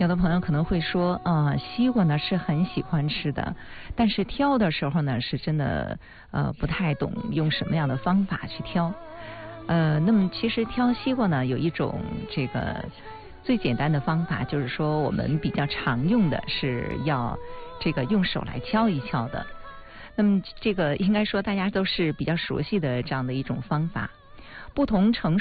有的朋友可能会说西瓜呢是很喜欢吃的，但是挑的时候呢是真的不太懂用什么样的方法去挑。那么其实挑西瓜呢有一种这个最简单的方法，就是说我们比较常用的是要这个用手来敲一敲的。那么这个应该说大家都是比较熟悉的这样的一种方法。不同成